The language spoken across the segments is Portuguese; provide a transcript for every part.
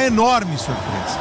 uma enorme surpresa.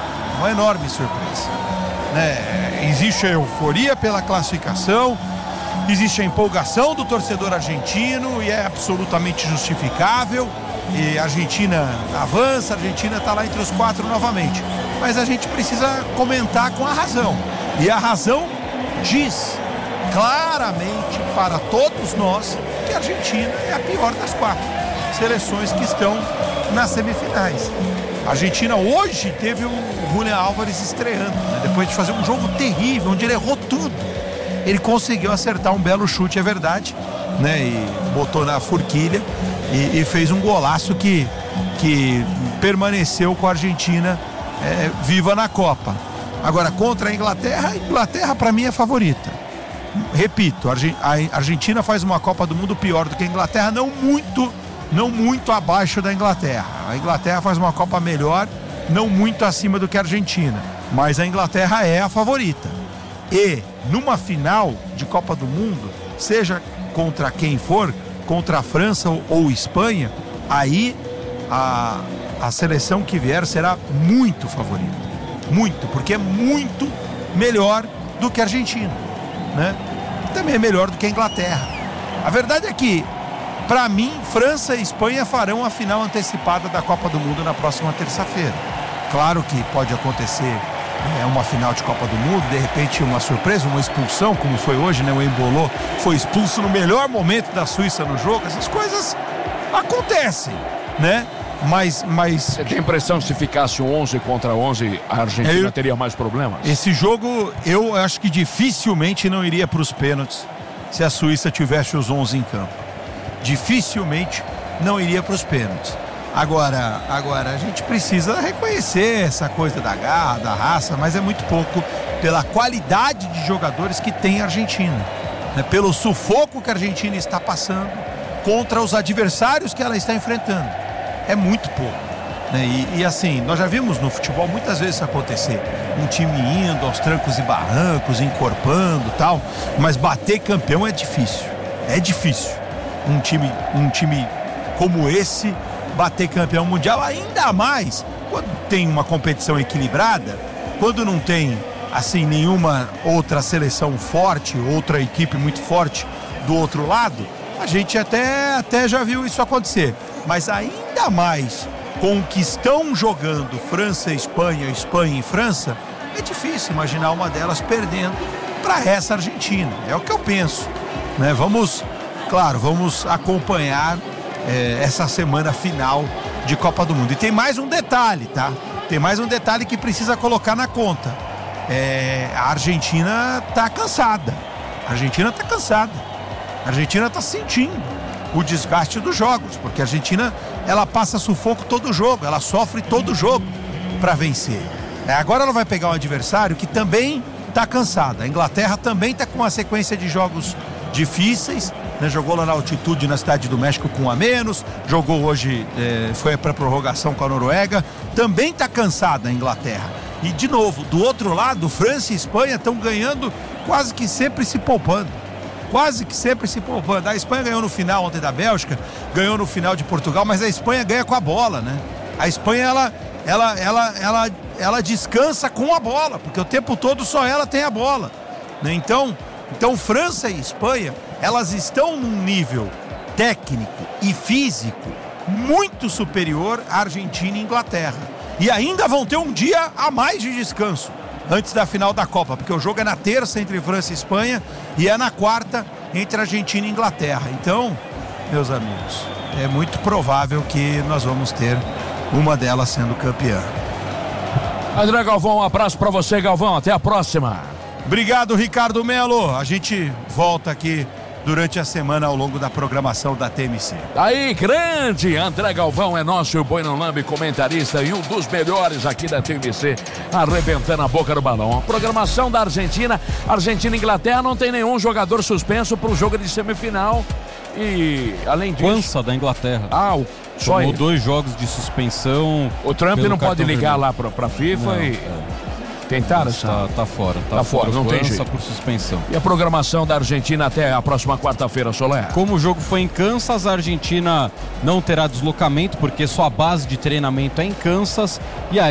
Né? Existe a euforia pela classificação, existe a empolgação do torcedor argentino e é absolutamente justificável. E a Argentina avança, a Argentina está lá entre os 4 novamente. Mas a gente precisa comentar com a razão. E a razão diz claramente para todos nós que a Argentina é a pior das 4 seleções que estão nas semifinais. A Argentina hoje teve o Julián Álvares estreando, né? Depois de fazer um jogo terrível, onde ele errou tudo. Ele conseguiu acertar um belo chute, é verdade, né? E botou na forquilha e fez um golaço que permaneceu com a Argentina viva na Copa. Agora, contra a Inglaterra para mim é favorita. Repito, a Argentina faz uma Copa do Mundo pior do que a Inglaterra, não muito abaixo da Inglaterra. A Inglaterra faz uma Copa melhor, não muito acima do que a Argentina, mas a Inglaterra é a favorita. E numa final de Copa do Mundo, seja contra quem for, contra a França ou Espanha, aí a seleção que vier será muito favorita. Muito, porque é muito melhor do que a Argentina, né? Também é melhor do que a Inglaterra. A verdade é que, para mim, França e Espanha farão a final antecipada da Copa do Mundo na próxima terça-feira. Claro que pode acontecer uma final de Copa do Mundo, de repente uma surpresa, uma expulsão, como foi hoje, né? O Embolo foi expulso no melhor momento da Suíça no jogo. Essas coisas acontecem, né? Mas... Você tem a impressão que se ficasse 11 contra 11, a Argentina teria mais problemas? Esse jogo, eu acho que dificilmente não iria para os pênaltis se a Suíça tivesse os 11 em campo. Dificilmente não iria para os pênaltis. Agora a gente precisa reconhecer essa coisa da garra, da raça, mas é muito pouco pela qualidade de jogadores que tem a Argentina, né? Pelo sufoco que a Argentina está passando contra os adversários que ela está enfrentando. É muito pouco, né? E assim, nós já vimos no futebol muitas vezes isso acontecer. Um time indo aos trancos e barrancos, encorpando e tal, mas bater campeão é difícil. É difícil. Um time como esse bater campeão mundial, ainda mais quando tem uma competição equilibrada, quando não tem assim nenhuma outra seleção forte, outra equipe muito forte do outro lado. A gente até já viu isso acontecer, mas ainda mais com o que estão jogando França e Espanha, Espanha e França, é difícil imaginar uma delas perdendo para essa Argentina. É o que eu penso, né? Vamos acompanhar essa semana final de Copa do Mundo. E tem mais um detalhe, tá? Tem mais um detalhe que precisa colocar na conta. A Argentina tá cansada. A Argentina tá sentindo o desgaste dos jogos, porque a Argentina, ela passa sufoco todo jogo, ela sofre todo jogo para vencer. Agora ela vai pegar um adversário que também tá cansado. A Inglaterra também tá com uma sequência de jogos difíceis, né? Jogou lá na altitude na Cidade do México com um a menos, jogou hoje, foi para prorrogação com a Noruega, também tá cansada a Inglaterra. E de novo, do outro lado, França e Espanha estão ganhando quase que sempre se poupando. A Espanha ganhou no final ontem da Bélgica, ganhou no final de Portugal, mas a Espanha ganha com a bola, né? A Espanha, ela descansa com a bola, porque o tempo todo só ela tem a bola, né? Então França e Espanha, elas estão num nível técnico e físico muito superior à Argentina e Inglaterra. E ainda vão ter um dia a mais de descanso antes da final da Copa, porque o jogo é na terça entre França e Espanha e é na quarta entre Argentina e Inglaterra. Então, meus amigos, é muito provável que nós vamos ter uma delas sendo campeã. André Galvão, um abraço pra você, Galvão, até a próxima. Obrigado, Ricardo Melo. A gente volta aqui durante a semana ao longo da programação da TMC. Aí, grande André Galvão é nosso Boi Não Lambe comentarista e um dos melhores aqui da TMC, arrebentando a boca do balão. A programação da Argentina e Inglaterra não tem nenhum jogador suspenso para o jogo de semifinal e, além disso... Pança da Inglaterra. Tomou 2 jogos de suspensão. O Trump não pode ligar lá pra FIFA não, Tentaram? Tá fora. Tá fora, não tem jeito. Por suspensão. E a programação da Argentina até a próxima quarta-feira, Solé? Como o jogo foi em Kansas, a Argentina não terá deslocamento, porque sua base de treinamento é em Kansas. E aí